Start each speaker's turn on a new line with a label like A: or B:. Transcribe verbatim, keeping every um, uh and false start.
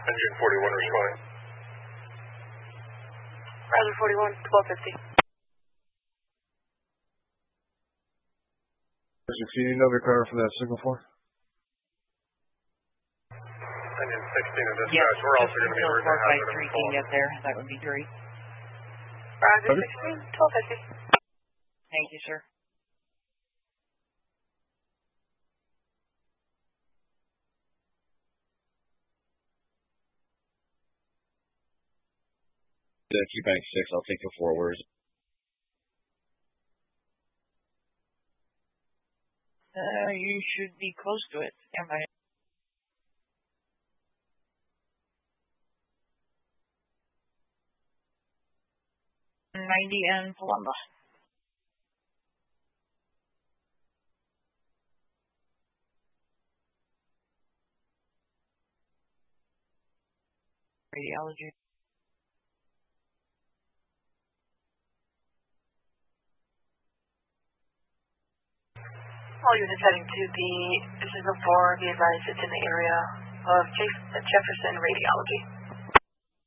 A: Engine forty-one responding.
B: Roger forty-one, twelve fifty.
C: Can you know the car from that signal for?
A: Engine sixteen of dispatch.
D: Yes,
A: We're also going to be
D: until
A: working
D: four five
A: hazard
D: three
A: and
D: can get there. That would be great.
B: Roger
C: Okay.
B: sixteen, twelve fifty.
D: Thank you, sir.
C: The Q Bank six, I'll take the forward.
D: Uh, you should be close to it. Am I? ninety and Palumba. Radiology.
B: All units heading to the Signal four, be advised it's in the area of Jefferson Radiology.